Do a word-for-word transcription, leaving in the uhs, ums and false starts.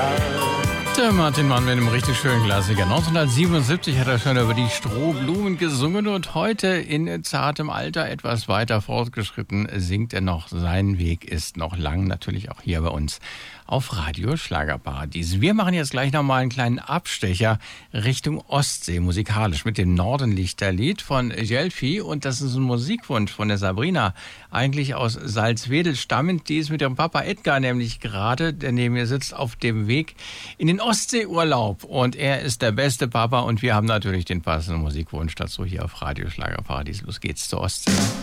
Der Martin Mann mit einem richtig schönen Klassiker. neunzehnhundertsiebenundsiebzig hat er schon über die Strohblumen gesungen und heute in zartem Alter, etwas weiter fortgeschritten, singt er noch. Sein Weg ist noch lang, natürlich auch hier bei uns auf Radio Schlagerparadies. Wir machen jetzt gleich nochmal einen kleinen Abstecher Richtung Ostsee, musikalisch, mit dem Nordenlichterlied von Jelfi. Und das ist ein Musikwunsch von der Sabrina, eigentlich aus Salzwedel stammend. Die ist mit ihrem Papa Edgar nämlich gerade, der neben mir sitzt, auf dem Weg in den Ostseeurlaub. Und er ist der beste Papa und wir haben natürlich den passenden Musikwunsch dazu hier auf Radio Schlagerparadies. Los geht's zur Ostsee.